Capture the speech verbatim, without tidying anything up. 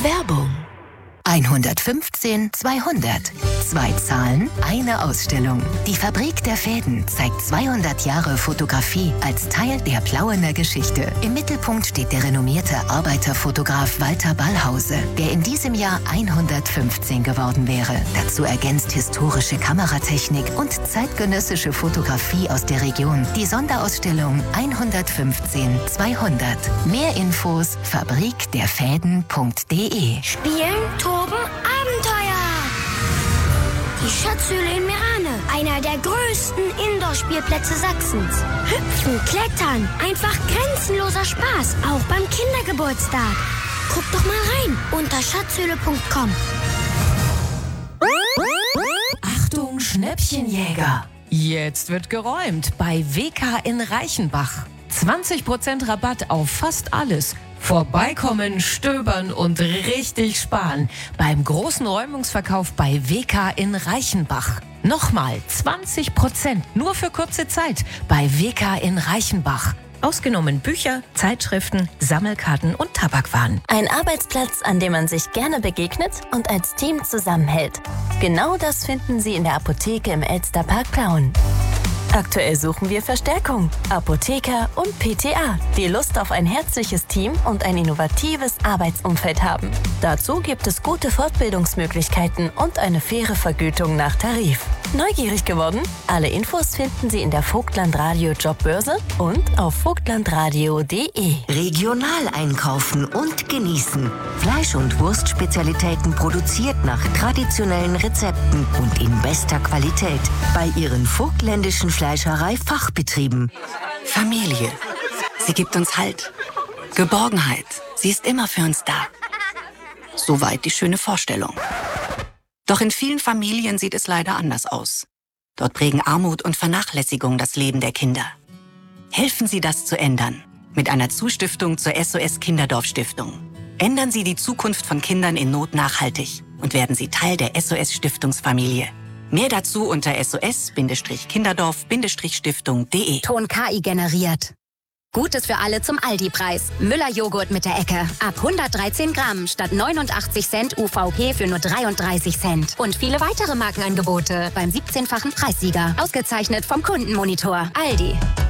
Werbung. hundertfünfzehn zweihundert. Zwei Zahlen, eine Ausstellung. Die Fabrik der Fäden zeigt zweihundert Jahre Fotografie als Teil der Plauener Geschichte. Im Mittelpunkt steht der renommierte Arbeiterfotograf Walter Ballhause, der in diesem Jahr hundertfünfzehn geworden wäre. Dazu ergänzt historische Kameratechnik und zeitgenössische Fotografie aus der Region. Die Sonderausstellung hundertfünfzehn zweihundert. Mehr Infos fabrikderfäden punkt de. Spielen, toben, Abenteuer! Die Schatzhöhle in Merane, einer der größten Indoor-Spielplätze Sachsens. Hüpfen, klettern, einfach grenzenloser Spaß, auch beim Kindergeburtstag. Guck doch mal rein unter schatzhöhle punkt com. Achtung, Schnäppchenjäger! Jetzt wird geräumt bei W K in Reichenbach. zwanzig Prozent Rabatt auf fast alles. Vorbeikommen, stöbern und richtig sparen beim großen Räumungsverkauf bei W K in Reichenbach. Nochmal zwanzig Prozent nur für kurze Zeit bei W K in Reichenbach. Ausgenommen Bücher, Zeitschriften, Sammelkarten und Tabakwaren. Ein Arbeitsplatz, an dem man sich gerne begegnet und als Team zusammenhält. Genau das finden Sie in der Apotheke im Elsterpark Plauen. Aktuell suchen wir Verstärkung, Apotheker und P T A, die Lust auf ein herzliches Team und ein innovatives Arbeitsumfeld haben. Dazu gibt es gute Fortbildungsmöglichkeiten und eine faire Vergütung nach Tarif. Neugierig geworden? Alle Infos finden Sie in der Vogtland-Radio Jobbörse und auf vogtlandradio punkt de. Regional einkaufen und genießen. Fleisch- und Wurstspezialitäten produziert nach traditionellen Rezepten und in bester Qualität bei Ihren vogtländischen Fleischerei-Fachbetrieben. Familie. Sie gibt uns Halt. Geborgenheit. Sie ist immer für uns da. Soweit die schöne Vorstellung. Doch in vielen Familien sieht es leider anders aus. Dort prägen Armut und Vernachlässigung das Leben der Kinder. Helfen Sie, das zu ändern. Mit einer Zustiftung zur S O S Kinderdorf Stiftung. Ändern Sie die Zukunft von Kindern in Not nachhaltig und werden Sie Teil der S O S Stiftungsfamilie. Mehr dazu unter S O S Kinderdorf Stiftung punkt de. Ton K I generiert. Gutes für alle zum Aldi-Preis. Müller-Joghurt mit der Ecke. Ab hundertdreizehn Gramm statt neunundachtzig Cent U V P für nur dreiunddreißig Cent. Und viele weitere Markenangebote beim siebzehnfachen Preissieger. Ausgezeichnet vom Kundenmonitor. Aldi.